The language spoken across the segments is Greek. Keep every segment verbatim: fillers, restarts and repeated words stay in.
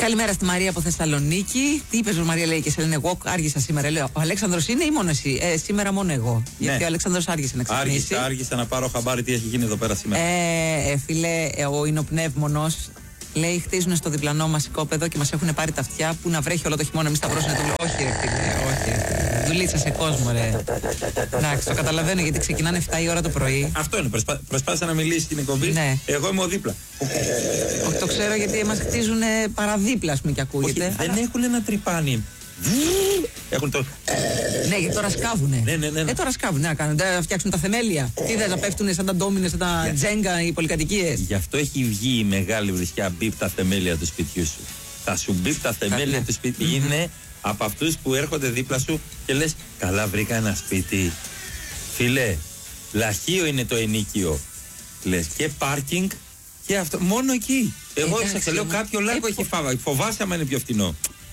Καλημέρα στη Μαρία από Θεσσαλονίκη. Τι είπες, Μαρία, λέει και σε λένε walk, άργησα σήμερα. Λέω, ο Αλέξανδρος είναι ή μόνο εσύ? Ε, σήμερα μόνο εγώ. Ναι. Γιατί ο Αλέξανδρος άργησε να ξυπνήσει. Άργησα, άργησα να πάρω χαμπάρι τι έχει γίνει εδώ πέρα σήμερα. Ε, ε φίλε, ε, ο Ινοπνεύμονος λέει: χτίζουν στο διπλανό μας οικόπεδο και μας έχουν πάρει τα αυτιά που να βρέχει όλο το χειμώνα. Εμείς τα βρώσουμε. Του λέω: όχι, ρε φίλε, όχι. Ρε. Δουλίτσα σε κόσμο, ρε. Εντάξει, το καταλαβαίνω γιατί ξεκινάνε εφτά η ώρα το πρωί. Αυτό είναι. Προσπά... Προσπάθησα να μιλήσει στην εκπομπή. Ναι. Εγώ είμαι ο δίπλα. Όχι, το ξέρω γιατί μας χτίζουν παραδίπλα, α πούμε, και ακούγεται. Όχι, δεν έχουν ένα τρυπάνι. Έχουν το... Ναι, γιατί τώρα σκάβουνε. Ναι, ναι, ναι, ναι. Ε, τώρα σκάβουνε να κάνουν. Θα φτιάξουν τα θεμέλια. Τι δεν θα πέφτουν σαν τα ντόμινες, σαν τα τζέγκα, οι πολυκατοικίες. Γι' αυτό έχει βγει η μεγάλη βρισιά. Μπίπ τα θεμέλια του σπιτιού σου. Θα σου μπίπ τα θεμέλια του σπιτιού. Είναι από αυτούς που έρχονται δίπλα σου και λες: καλά, βρήκα ένα σπίτι. Φίλε, λαχείο είναι το ενίκιο. Λες και πάρκινγκ και αυτό. Μόνο εκεί. Εγώ έψαξα, λέω: κάποιο λάκκο έχει φάβα. Φοβάσαι άμα είναι πιο φθηνό.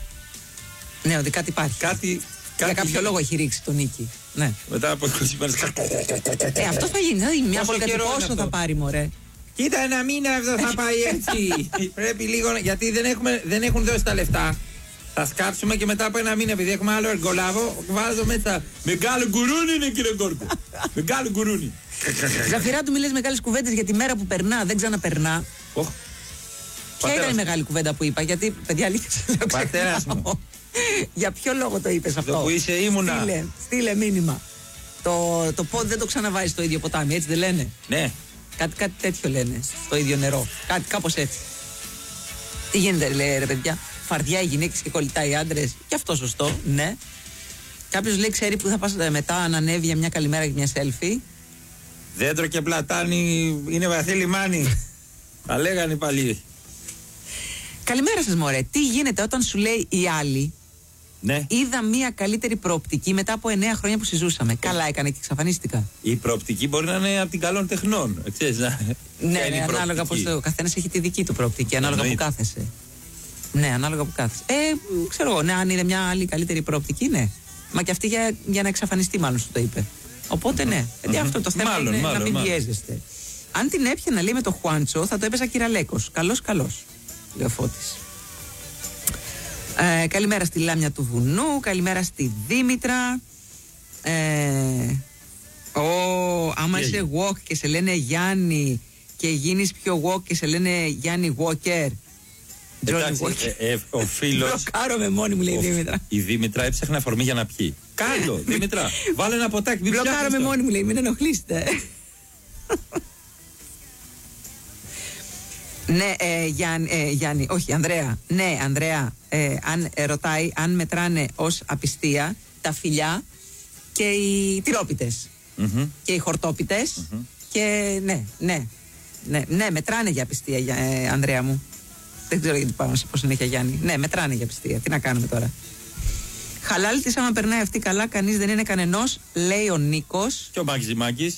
Ναι, ότι κάτι υπάρχει. Κάτι, Για κάτι... κάποιο λόγο έχει ρίξει τον νίκη. Ναι. Μετά από είκοσι μέρες. Ε, αυτό θα γίνει. Δηλαδή, μια πολυκατοικία πόσο θα πάρει, μωρέ. Κοίτα, ένα μήνα αυτό θα πάει έτσι. Πρέπει λίγο. Γιατί δεν, έχουμε, δεν έχουν δώσει τα λεφτά. Θα σκάψουμε και μετά από ένα μήνα, επειδή έχουμε άλλο εργολάβο, βάζω μέσα. Μεγάλο γκουρούνι είναι, κύριε Γκόρκο. Μεγάλο γκουρούνι. Ζαφυρά του, μιλές μεγάλες κουβέντες για τη μέρα που περνά, δεν ξαναπερνά. Oh. Ποια ήταν η μεγάλη κουβέντα που είπα? Γιατί, παιδιά, αλήθεια σας λέω, πατέρας μου. Για ποιο λόγο το είπες αυτό? Το που είσαι ήμουνα. Στείλε, στείλε μήνυμα. Το, το πόδι δεν το ξαναβάζεις στο ίδιο ποτάμι, έτσι δεν λένε? Ναι. Κάτι, κάτι τέτοιο λένε, στο ίδιο νερό. Κάτι κάπως έτσι. Τι γίνεται, λέει, ρε παιδιά? Φαρδιά οι γυναίκες και κολλητά οι άντρες. Και αυτό σωστό, ναι. Κάποιος λέει: ξέρει που θα πας μετά να ανέβει για μια καλημέρα και μια selfie? Δέντρο και πλατάνι είναι βαθύ λιμάνι. Τα λέγανε οι παλιοί. Καλημέρα σας, μωρέ. Τι γίνεται όταν σου λέει η άλλη: ναι. είδα μια καλύτερη προοπτική μετά από εννέα χρόνια που συζούσαμε. Καλά έκανε και εξαφανίστηκα. Η προοπτική μπορεί να είναι από την καλών τεχνών. Ξέρεις, να... Ναι, ναι, ανάλογα πως το, ο καθένας έχει τη δική του προοπτική, ανάλογα που κάθεσαι. Ναι, ανάλογα που κάθεσαι. Ε, ξέρω εγώ, ναι, αν είναι μια άλλη καλύτερη προοπτική, ναι. Μα και αυτή για, για να εξαφανιστεί, μάλλον σου το είπε. Οπότε ναι. Mm-hmm. Γιατί αυτό το θέμα μάλλον, είναι μάλλον, να μην μάλλον. πιέζεστε. Αν την έπιανα, λέει, με το Χουάντσο, θα το έπαιζα κυραλέκος. Καλός, καλός. Λέει ο Φώτης. Ε, καλημέρα στη Λάμια του Βουνού. Καλημέρα στη Δήμητρα. Ε, ο, άμα είσαι walk και σε λένε Γιάννη και γίνεις πιο walk και σε λένε Γιάννη Walker. Εντάξει, ε, ε, ο φίλος. Μπλοκάρομαι μόνη μου, λέει η Δήμητρα. Η Δήμητρα έψαχνε αφορμή για να πιει. Κάντο, Δήμητρα. Βάλε ένα ποτάκι. Μπλοκάρομαι μόνη μου, λέει. Μην ενοχλήσετε. Ναι, ε, Γιάννη, ε, Γιάννη, όχι, Ανδρέα. Ναι, Ανδρέα, ε, αν ε, ρωτάει αν μετράνε ως απιστία τα φιλιά και οι τυρόπιτες mm-hmm. και οι χορτόπιτες mm-hmm. και ναι, ναι, ναι, ναι, μετράνε για απιστία, για, ε, Ανδρέα μου. Δεν ξέρω γιατί πάω να σε πω συνέχεια, Γιάννη. Ναι, μετράνε για απιστία. Τι να κάνουμε τώρα? Χαλάλη της, άμα περνάει αυτή καλά, κανείς δεν είναι κανενός, λέει ο Νίκος. Και ο Μάκης Μάκης.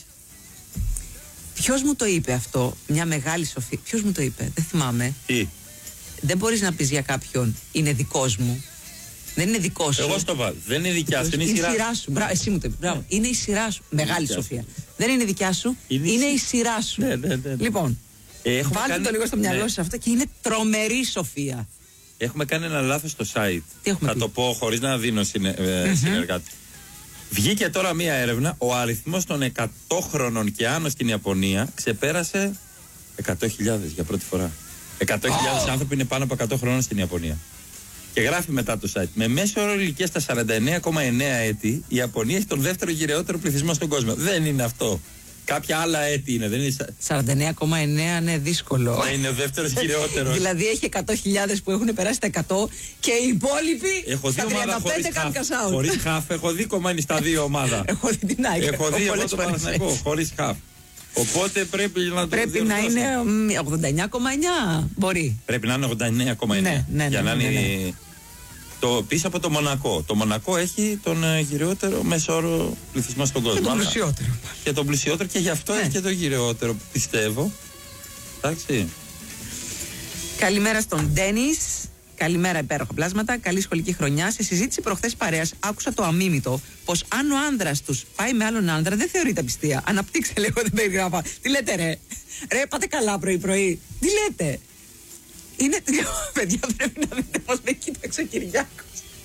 Ποιος μου το είπε αυτό, μια μεγάλη σοφία? Ποιος μου το είπε? Δεν θυμάμαι. Τι? Δεν μπορείς να πεις για κάποιον είναι δικός μου. Δεν είναι δικό σου. Εγώ στο βάλω. Δεν είναι δικιά σου. Είναι η σειρά, σειρά σου. σου. Μπράβο, εσύ μου το είπες. Μπράβο. Ναι. Είναι η σειρά σου. Μεγάλη σοφία. Σου. Δεν είναι δικιά σου. Είναι, είναι η σειρά σου. Ναι, ναι, ναι, ναι. Λοιπόν, ε, βάλτε κάνει... το λίγο στο μυαλό ναι. σας αυτό και είναι τρομερή σοφία. Έχουμε κάνει ένα λάθος στο site. Τι έχουμε Θα πει? το πω χωρίς να δίνω συνε... mm-hmm. συνεργάτη. Βγήκε τώρα μία έρευνα, ο αριθμός των εκατόχρονων και άνω στην Ιαπωνία ξεπέρασε εκατό χιλιάδες για πρώτη φορά. εκατό χιλιάδες oh. άνθρωποι είναι πάνω από εκατό χρονών στην Ιαπωνία. Και γράφει μετά το site: με μέσο όρο ηλικία στα σαράντα εννέα κόμμα εννέα έτη, η Ιαπωνία έχει τον δεύτερο γυραιότερο πληθυσμό στον κόσμο. Δεν είναι αυτό. Κάποια άλλα έτη είναι. Δεν είναι... σαράντα εννέα κόμμα εννέα είναι δύσκολο. Ναι, είναι ο δεύτερος γυραιότερος. Δηλαδή έχει εκατό χιλιάδες που έχουν περάσει τα εκατό και οι υπόλοιποι έχω στα τριάντα πέντε κάνουν cash out. Χωρίς χαφ, έχω δει κόμμα είναι στα δύο ομάδα. Έχω δει την ΑΕΚ. Έχω δει εγώ το Παναθηναϊκό χωρίς χαφ. Οπότε πρέπει να το Πρέπει να είναι ογδόντα εννέα κόμμα εννέα. Μπορεί. Πρέπει να είναι ογδόντα εννέα κόμμα εννέα. Ναι, ναι, για ναι, να ναι, είναι. Ναι, ναι. Το πίσω από το Μονακό. Το Μονακό έχει τον ε, γυραιότερο μέσο όρο πληθυσμό στον κόσμο. Και τον πλουσιότερο. Και τον πλουσιότερο και γι' αυτό ναι. έχει και το γυραιότερο, πιστεύω. Εντάξει. Καλημέρα στον Ντένις. Καλημέρα, υπέροχα πλάσματα. Καλή σχολική χρονιά. Σε συζήτηση προχθές παρέας άκουσα το αμίμητο πως αν ο άνδρας τους πάει με άλλον άνδρα δεν θεωρείται απιστία. Αναπτύξε, λέω, δεν περιγράφα. Τι λέτε, ρε? Ρε, πάτε καλά πρωί-πρωί. Τι λέτε? Είναι. Παιδιά, πρέπει να δείτε πώς με κοίταξε ο Κυριάκος.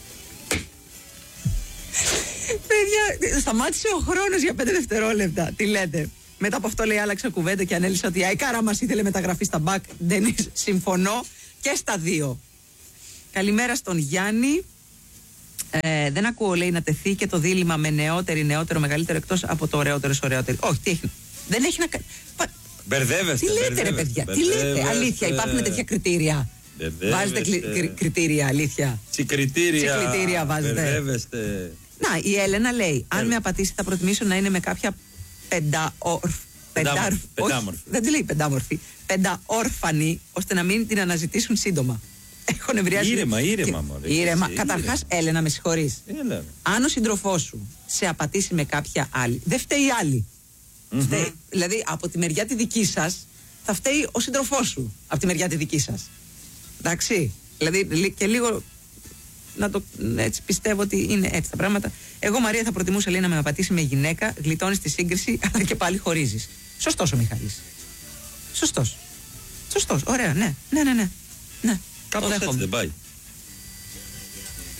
Παιδιά, σταμάτησε ο χρόνος για πέντε δευτερόλεπτα. Τι λέτε? Μετά από αυτό λέει άλλαξα κουβέντα και ανέλησα ότι η ΑΕΚΑΡΑ μας ήθελε μεταγραφή στα μπακ. Ντένις, συμφωνώ και στα δύο. Καλημέρα στον Γιάννη. Ε, δεν ακούω, λέει, να τεθεί και το δίλημμα με νεότερη, νεότερο, μεγαλύτερο, εκτός από το ωραιότερο, ωραιότερο. Όχι, τι έχει. Δεν έχει να κάνει. Μπερδεύεστε. Τι λέτε, μπερδεύεστε, ρε παιδιά, μπερδεύεστε. τι λέτε? Αλήθεια, υπάρχουν τέτοια κριτήρια? Βάζετε κρι, κριτήρια, αλήθεια? Τι κριτήρια. Τι κριτήρια βάζετε? Μπερδεύεστε. Να, η Έλενα λέει: αν με απατήσει, θα προτιμήσω να είναι με κάποια πενταόρφ. Πεντάμορφη. Πεντάμορφη. Δεν τη λέει πεντάμορφη. Πενταόρφανη, ώστε να μην την αναζητήσουν σύντομα. Έχω νευριάσει. Ήρεμα, ήρεμα, και... μωρέ. Ήρεμα. Καταρχάς, Έλενα, με συγχωρείς. Αν ο σύντροφός σου σε απατήσει με κάποια άλλη, δεν φταίει η άλλη. Mm-hmm. Φταίει, δηλαδή, από τη μεριά τη δική σας, θα φταίει ο σύντροφός σου. Από τη μεριά τη δική σας. Εντάξει. Δηλαδή, και λίγο. Να το έτσι πιστεύω ότι είναι έτσι τα πράγματα. Εγώ, Μαρία, θα προτιμούσα, λέει, να με απατήσει με γυναίκα, γλιτώνεις τη σύγκριση, αλλά και πάλι χωρίζεις. Σωστός ο Μιχάλης. Σωστός. Σωστός. Ωραία, ναι. Ναι, ναι, ναι. ναι. Κάπως έτσι δεν πάει?